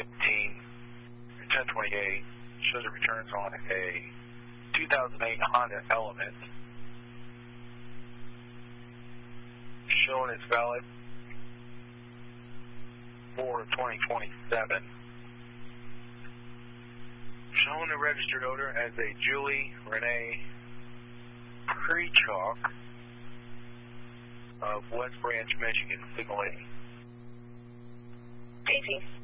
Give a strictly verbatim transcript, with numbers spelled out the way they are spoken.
fifteen, ten twenty-eight, shows it returns on a two thousand eight Honda Element, showing it's valid for twenty twenty-seven. Showing the registered owner as a Julie Renee Pre-Chalk of West Branch, Michigan, Signal A. Easy.